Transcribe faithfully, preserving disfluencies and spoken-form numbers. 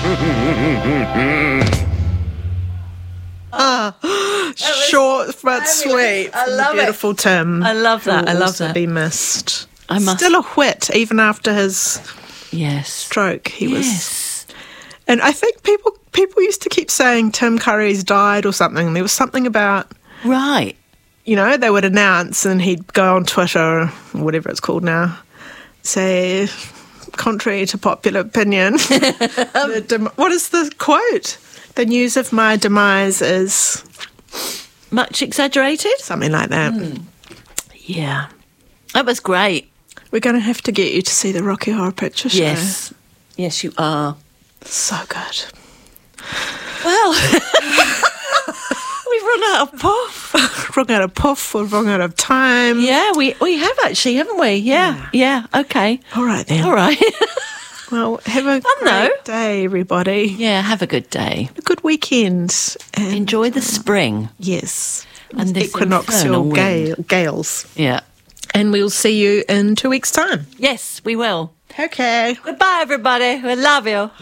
Ah, short but sweet. I from the love it. beautiful Tim. I love that. Who I will love also that. Be missed. I must- Still a whit, even after his Yes. stroke. He was. Yes. And I think people people used to keep saying Tim Curry's died or something. There was something about, Right. you know, they would announce and he'd go on Twitter, or whatever it's called now, say, contrary to popular opinion, the dem- what is the quote? The news of my demise is Much exaggerated? something like that. Hmm. Yeah. That was great. We're going to have to get you to see the Rocky Horror Picture Show. Yes. Yes, you are. So good. Well, we've run out of puff. Wrong out of puff, we're wrong out of time. Yeah, we, we have actually, haven't we? Yeah. Yeah. Okay. All right then. All right. Well, have a Fun, great though. day, everybody. Yeah, have a good day. A good weekend. And Enjoy the spring. yes. And this equinoxial infernal gale, wind. gales. Yeah. And we'll see you in two weeks' time. Yes, we will. Okay. Goodbye, everybody. We love you.